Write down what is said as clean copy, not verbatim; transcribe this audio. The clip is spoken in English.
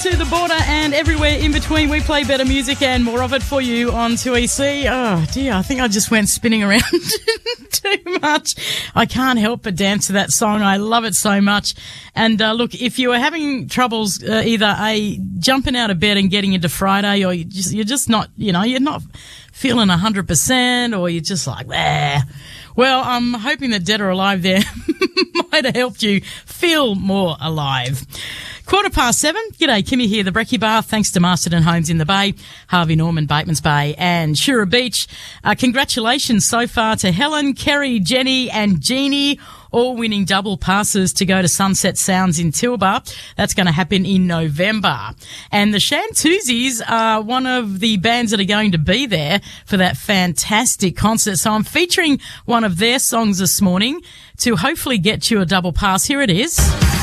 to the border and everywhere in between. We play better music and more of it for you on 2EC. Oh dear, I think I just went spinning around too much. I can't help but dance to that song. I love it so much. And look, if you are having troubles either jumping out of bed and getting into Friday, or you're just not, you're not feeling 100%, or you're just like, well, I'm hoping that Dead or Alive there might have helped you feel more alive. 7:15. G'day, Kimmy here, the Brekkie Bar. Thanks to Masterton Homes in the Bay, Harvey Norman, Batemans Bay and Shura Beach. Congratulations so far to Helen, Kerry, Jenny and Jeannie, all winning double passes to go to Sunset Sounds in Tilba. That's going to happen in November. And the Shantuzis are one of the bands that are going to be there for that fantastic concert. So I'm featuring one of their songs this morning to hopefully get you a double pass. Here it is.